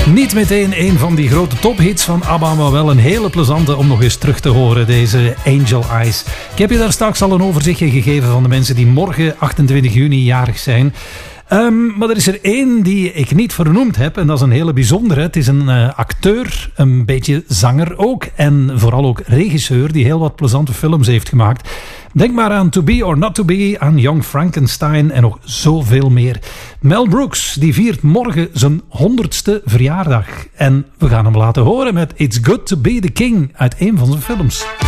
Niet meteen een van die grote tophits van ABBA, maar wel een hele plezante om nog eens terug te horen, deze Angel Eyes. Ik heb je daar straks al een overzichtje gegeven van de mensen die morgen 28 juni jarig zijn. Maar er is er één die ik niet vernoemd heb en dat is een hele bijzondere. Het is een acteur, een beetje zanger ook en vooral ook regisseur die heel wat plezante films heeft gemaakt. Denk maar aan To Be or Not To Be, aan Young Frankenstein en nog zoveel meer. Mel Brooks die viert morgen zijn 100ste verjaardag en we gaan hem laten horen met It's Good To Be The King uit een van zijn films.